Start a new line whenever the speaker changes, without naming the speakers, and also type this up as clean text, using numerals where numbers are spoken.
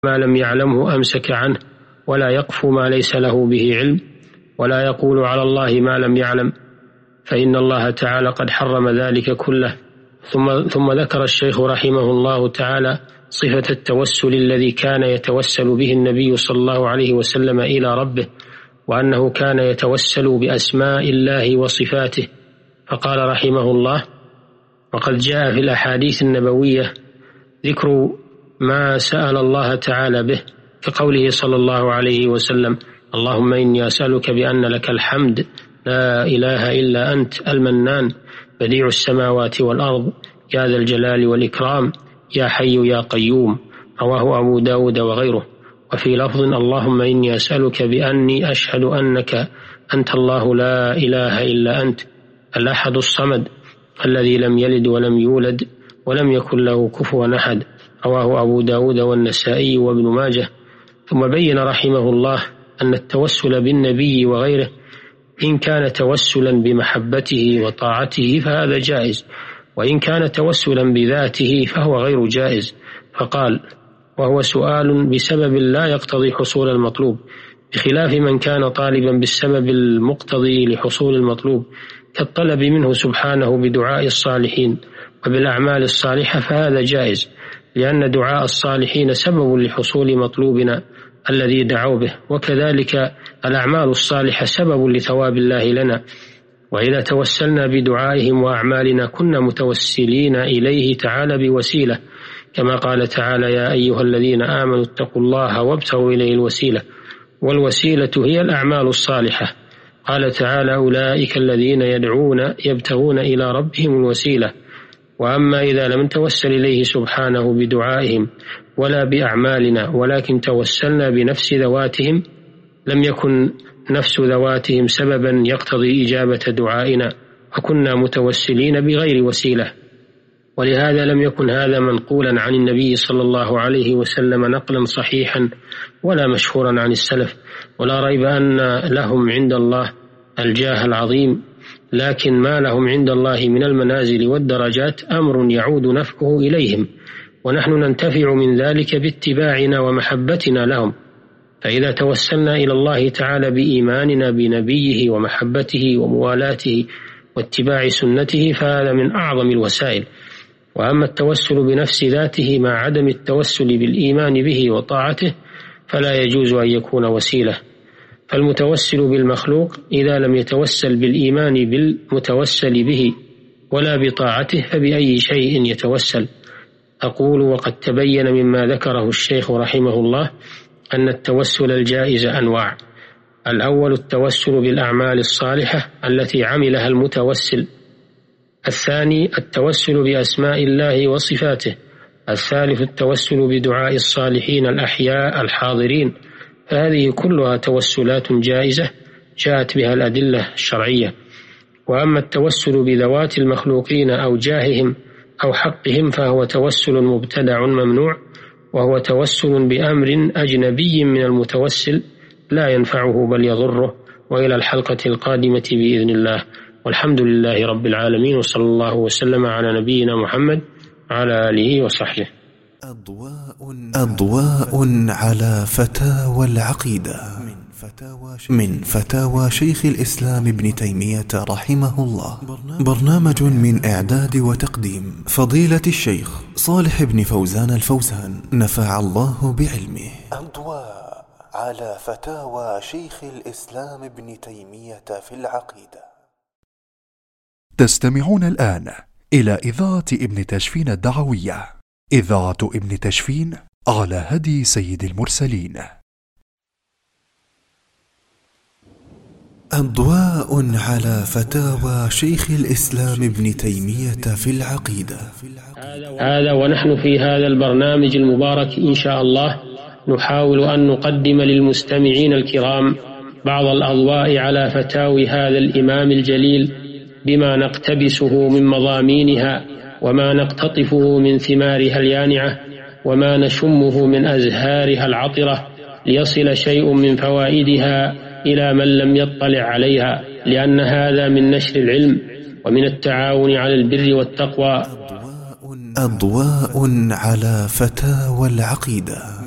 ما لم يعلمه أمسك عنه، ولا يقف ما ليس له به علم، ولا يقول على الله ما لم يعلم، فإن الله تعالى قد حرم ذلك كله. ثم ذكر الشيخ رحمه الله تعالى صفة التوسل الذي كان يتوسل به النبي صلى الله عليه وسلم إلى ربه، وأنه كان يتوسل بأسماء الله وصفاته، فقال رحمه الله: وقد جاء في الأحاديث النبوية ذكر ما سأل الله تعالى به، كقوله صلى الله عليه وسلم: اللهم إني أسألك بأن لك الحمد لا إله إلا أنت المنان بديع السماوات والأرض يا ذا الجلال والإكرام يا حي يا قيوم، رواه أبو داود وغيره. وفي لفظ: اللهم إني أسألك بأني أشهد أنك أنت الله لا إله إلا أنت الأحد الصمد الذي لم يلد ولم يولد ولم يكن له كفوا أحد، رواه أبو داود والنسائي وابن ماجه. ثم بين رحمه الله أن التوسل بالنبي وغيره إن كان توسلا بمحبته وطاعته فهذا جائز، وإن كان توسلا بذاته فهو غير جائز. فقال: وهو سؤال بسبب لا يقتضي حصول المطلوب، بخلاف من كان طالبا بالسبب المقتضي لحصول المطلوب، كالطلب منه سبحانه بدعاء الصالحين وبالأعمال الصالحة، فهذا جائز، لأن دعاء الصالحين سبب لحصول مطلوبنا الذي دعوا به، وكذلك الأعمال الصالحة سبب لثواب الله لنا. وإذا توسلنا بدعائهم وأعمالنا كنا متوسلين إليه تعالى بوسيلة، كما قال تعالى: يا أيها الذين آمنوا اتقوا الله وابتغوا إليه الوسيلة، والوسيلة هي الأعمال الصالحة. قال تعالى: أولئك الذين يدعون يبتغون إلى ربهم الوسيلة. وأما إذا لم نتوسل إليه سبحانه بدعائهم ولا بأعمالنا، ولكن توسلنا بنفس ذواتهم، لم يكن نفس ذواتهم سببا يقتضي إجابة دعائنا، وكنا متوسلين بغير وسيلة. ولهذا لم يكن هذا منقولا عن النبي صلى الله عليه وسلم نقلا صحيحا ولا مشهورا عن السلف، ولا ريب أن لهم عند الله الجاه العظيم، لكن ما لهم عند الله من المنازل والدرجات أمر يعود نفعه إليهم، ونحن ننتفع من ذلك باتباعنا ومحبتنا لهم. فإذا توسلنا إلى الله تعالى بإيماننا بنبيه ومحبته وموالاته واتباع سنته فهذا من أعظم الوسائل. وأما التوسل بنفس ذاته مع عدم التوسل بالإيمان به وطاعته فلا يجوز أن يكون وسيلة. فالمتوسل بالمخلوق إذا لم يتوسل بالإيمان بالمتوسل به ولا بطاعته فبأي شيء يتوسل؟ أقول: وقد تبين مما ذكره الشيخ رحمه الله أن التوسل الجائز أنواع. الأول التوسل بالأعمال الصالحة التي عملها المتوسل. الثاني التوسل بأسماء الله وصفاته. الثالث التوسل بدعاء الصالحين الأحياء الحاضرين، فهذه كلها توسلات جائزة جاءت بها الأدلة الشرعية. وأما التوسل بذوات المخلوقين أو جاههم أو حقهم فهو توسل مبتدع ممنوع، وهو توسل بأمر أجنبي من المتوسل لا ينفعه بل يضره. وإلى الحلقة القادمة بإذن الله، والحمد لله رب العالمين، وصلى الله وسلم على نبينا محمد وعلى آله وصحبه.
أضواء على فتاوى العقيدة من فتاوى شيخ الإسلام ابن تيمية رحمه الله. برنامج من إعداد وتقديم فضيلة الشيخ صالح بن فوزان الفوزان، نفع الله بعلمه. أضواء على فتاوى شيخ الإسلام ابن تيمية في العقيدة.
تستمعون الآن إلى إذاعة ابن تشفين الدعوية، إذاعة ابن تشفين على هدي سيد المرسلين.
أضواء على فتاوى شيخ الإسلام ابن تيمية في العقيدة.
هذا ونحن في هذا البرنامج المبارك إن شاء الله نحاول أن نقدم للمستمعين الكرام بعض الأضواء على فتاوي هذا الإمام الجليل بما نقتبسه من مضامينها وما نقتطفه من ثمارها اليانعة وما نشمه من أزهارها العطرة، ليصل شيء من فوائدها إلى من لم يطلع عليها، لأن هذا من نشر العلم ومن التعاون على البر والتقوى.
أضواء على فتاوى العقيدة.